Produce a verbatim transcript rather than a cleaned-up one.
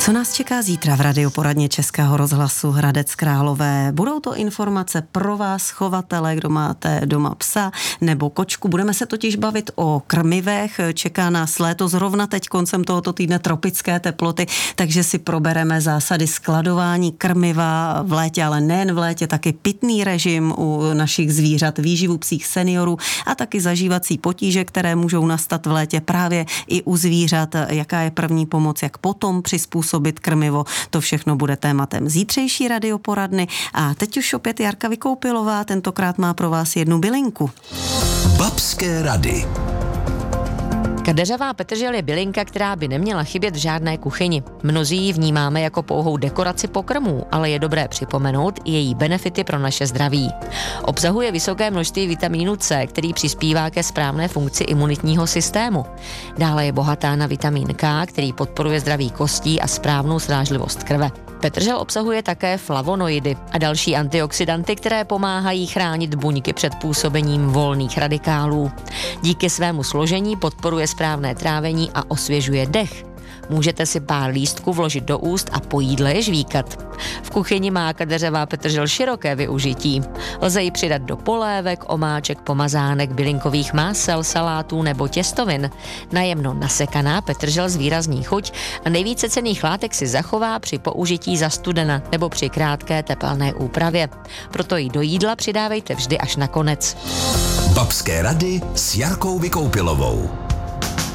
Co nás čeká zítra v radioporadně Českého rozhlasu Hradec Králové? Budou to informace pro vás, chovatele, kdo máte doma psa nebo kočku. Budeme se totiž bavit o krmivech. Čeká nás léto, zrovna teď koncem tohoto týdne tropické teploty, takže si probereme zásady skladování krmiva v létě, ale nejen v létě, taky pitný režim u našich zvířat, výživu psích seniorů a taky zažívací potíže, které můžou nastat v létě právě i u zvířat. Jaká je první pomoc, jak potom přizpůsobit krmivo. To všechno bude tématem zítřejší radioporadny. A teď už opět Jarka Vykoupilová, tentokrát má pro vás jednu bylinku. Babské rady. Kadeřavá petržel je bylinka, která by neměla chybět v žádné kuchyni. Mnozí ji vnímáme jako pouhou dekoraci pokrmů, ale je dobré připomenout i její benefity pro naše zdraví. Obsahuje vysoké množství vitamínu C, který přispívá ke správné funkci imunitního systému. Dále je bohatá na vitamin K, který podporuje zdraví kostí a správnou srážlivost krve. Petržel obsahuje také flavonoidy a další antioxidanty, které pomáhají chránit buňky před působením volných radikálů. Díky svému složení podporuje správné trávení a osvěžuje dech. Můžete si pár lístků vložit do úst a po jídle je žvíkat. V kuchyni má kadeřavá petržel široké využití. Lze ji přidat do polévek, omáček, pomazánek, bylinkových másel, salátů nebo těstovin. Najemno nasekaná petržel zvýrazní chuť a nejvíce cenných látek si zachová při použití zastudena nebo při krátké tepelné úpravě. Proto ji do jídla přidávejte vždy až na konec. Babské rady s Jarkou Vykoupilovou.